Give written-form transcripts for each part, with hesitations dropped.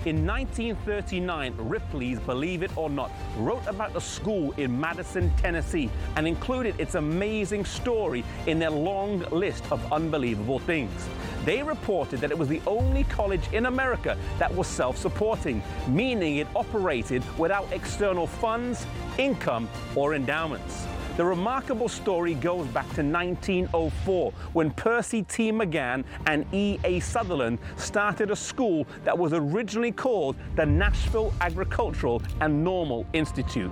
In 1939, Ripley's Believe It or Not wrote about a school in Madison, Tennessee, and included its amazing story in their long list of unbelievable things. They reported that it was the only college in America that was self-supporting, meaning it operated without external funds, income, or endowments. The remarkable story goes back to 1904 when Percy T. McGann and E.A. Sutherland started a school that was originally called the Nashville Agricultural and Normal Institute.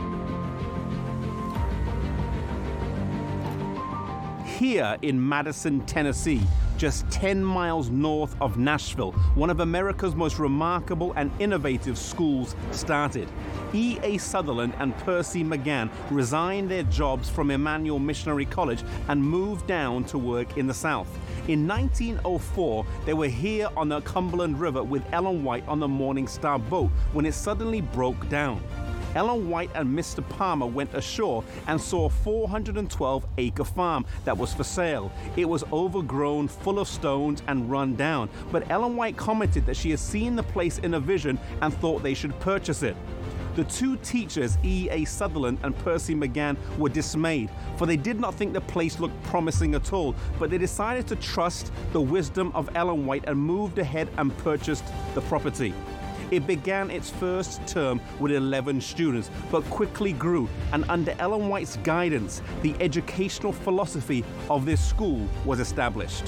Here in Madison, Tennessee, just 10 miles north of Nashville, one of America's most remarkable and innovative schools started. E.A. Sutherland and Percy McGann resigned their jobs from Emmanuel Missionary College and moved down to work in the South. In 1904, they were here on the Cumberland River with Ellen White on the Morning Star boat when it suddenly broke down. Ellen White and Mr. Palmer went ashore and saw a 412-acre farm that was for sale. It was overgrown, full of stones, and run down. But Ellen White commented that she had seen the place in a vision and thought they should purchase it. The two teachers, E.A. Sutherland and Percy McGann, were dismayed, for they did not think the place looked promising at all, but they decided to trust the wisdom of Ellen White and moved ahead and purchased the property. It began its first term with 11 students, but quickly grew, and under Ellen White's guidance, the educational philosophy of this school was established.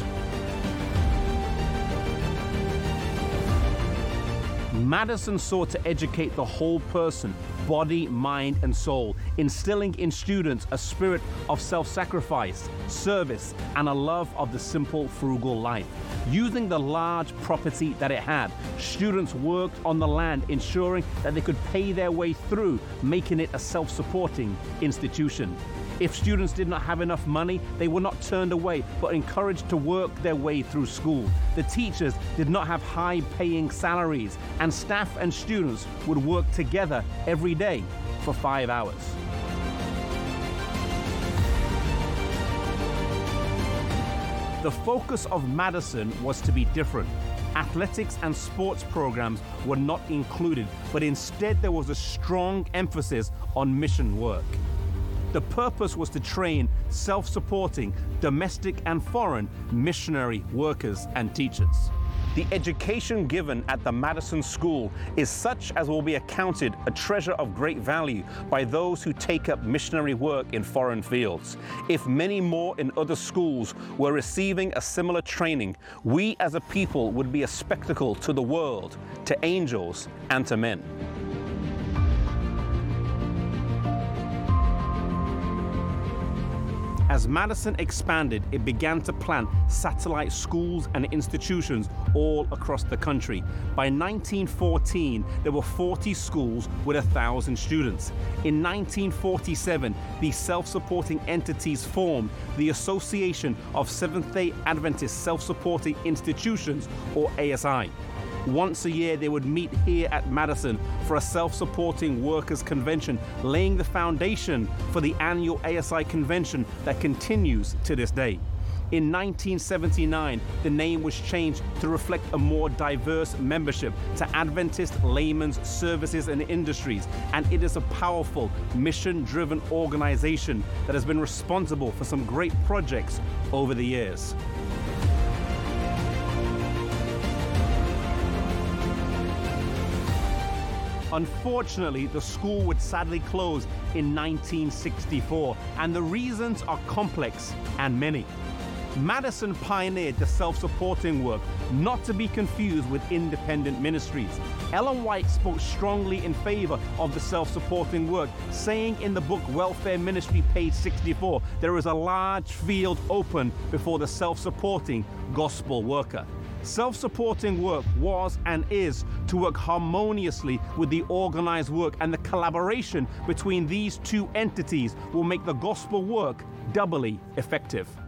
Madison sought to educate the whole person, body, mind, and soul, instilling in students a spirit of self-sacrifice, service, and a love of the simple, frugal life. Using the large property that it had, students worked on the land, ensuring that they could pay their way through, making it a self-supporting institution. If students did not have enough money, they were not turned away, but encouraged to work their way through school. The teachers did not have high-paying salaries, and staff and students would work together every day for 5 hours. The focus of Madison was to be different. Athletics and sports programs were not included, but instead there was a strong emphasis on mission work. The purpose was to train self-supporting, domestic and foreign missionary workers and teachers. The education given at the Madison School is such as will be accounted a treasure of great value by those who take up missionary work in foreign fields. If many more in other schools were receiving a similar training, we as a people would be a spectacle to the world, to angels, and to men. As Madison expanded, it began to plant satellite schools and institutions all across the country. By 1914, there were 40 schools with 1,000 students. In 1947, these self-supporting entities formed the Association of Seventh-day Adventist Self-Supporting Institutions, or ASI. Once a year, they would meet here at Madison for a self-supporting workers' convention, laying the foundation for the annual ASI convention that continues to this day. In 1979, the name was changed to reflect a more diverse membership to Adventist Laymen's Services and Industries, and it is a powerful, mission-driven organization that has been responsible for some great projects over the years. Unfortunately, the school would sadly close in 1964, and the reasons are complex and many. Madison pioneered the self-supporting work, not to be confused with independent ministries. Ellen White spoke strongly in favor of the self-supporting work, saying in the book Welfare Ministry, page 64, there is a large field open before the self-supporting gospel worker. Self-supporting work was and is to work harmoniously with the organized work, and the collaboration between these two entities will make the gospel work doubly effective.